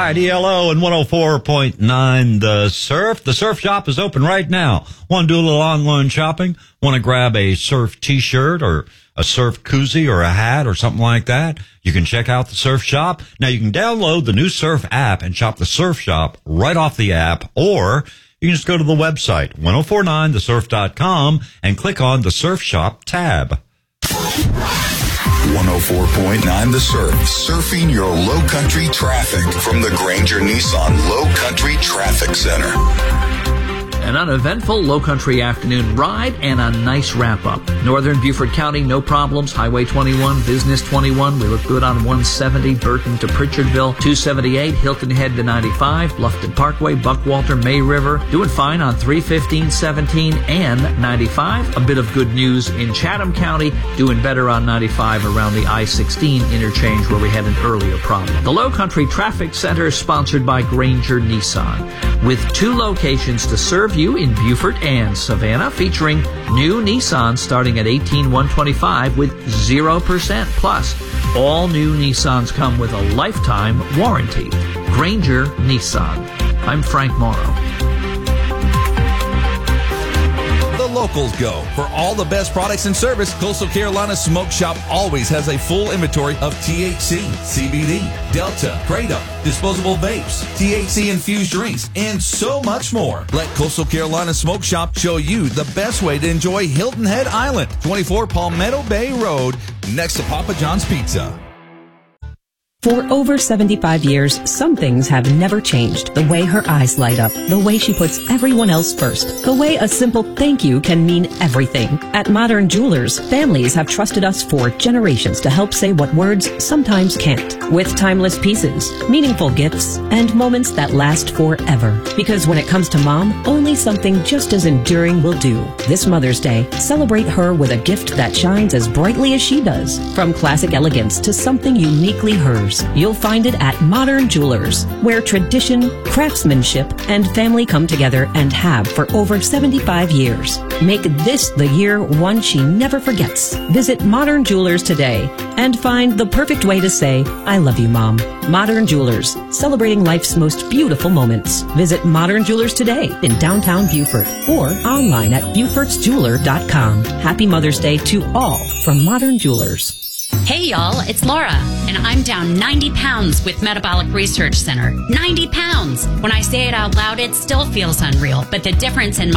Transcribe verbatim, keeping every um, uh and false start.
right, E L O and one oh four point nine The Surf. The Surf Shop is open right now. Want to do a little online shopping? Want to grab a surf t-shirt or a surf koozie or a hat or something like that? You can check out the Surf Shop. Now, you can download the new Surf app and shop the Surf Shop right off the app, or you can just go to the website, ten forty-nine the surf dot com, and click on the Surf Shop tab. one oh four point nine The Surf. Surfing your low country traffic from the Granger Nissan Low Country Traffic Center. An uneventful low country afternoon ride and a nice wrap up. Northern Beaufort County, no problems. Highway twenty-one, Business twenty-one. We look good on one seventy, Burton to Pritchardville, two seventy-eight, Hilton Head to ninety-five, Bluffton Parkway, Buckwalter, May River. Doing fine on three fifteen, seventeen, and ninety-five. A bit of good news in Chatham County. Doing better on ninety-five around the I sixteen interchange where we had an earlier problem. The Low Country Traffic Center is sponsored by Granger Nissan, with two locations to serve you in Beaufort and Savannah, featuring new Nissan starting at eighteen thousand one hundred twenty-five dollars with zero percent. Plus, all new Nissans come with a lifetime warranty. Granger Nissan. I'm Frank Morrow. Locals go. For all the best products and service, Coastal Carolina Smoke Shop always has a full inventory of T H C, C B D, Delta, Kratom, disposable vapes, T H C-infused drinks, and so much more. Let Coastal Carolina Smoke Shop show you the best way to enjoy Hilton Head Island, twenty-four Palmetto Bay Road, next to Papa John's Pizza. For over seventy-five years, some things have never changed. The way her eyes light up, the way she puts everyone else first, the way a simple thank you can mean everything. At Modern Jewelers, families have trusted us for generations to help say what words sometimes can't. With timeless pieces, meaningful gifts, and moments that last forever. Because when it comes to Mom, only something just as enduring will do. This Mother's Day, celebrate her with a gift that shines as brightly as she does. From classic elegance to something uniquely hers. You'll find it at Modern Jewelers, where tradition, craftsmanship, and family come together and have for over seventy-five years. Make this the year one she never forgets. Visit Modern Jewelers today and find the perfect way to say, I love you, Mom. Modern Jewelers, celebrating life's most beautiful moments. Visit Modern Jewelers today in downtown Beaufort or online at Beauforts Jeweler dot com. Happy Mother's Day to all from Modern Jewelers. Hey y'all, it's Laura, and I'm down ninety pounds with Metabolic Research Center. ninety pounds! When I say it out loud, it still feels unreal, but the difference in my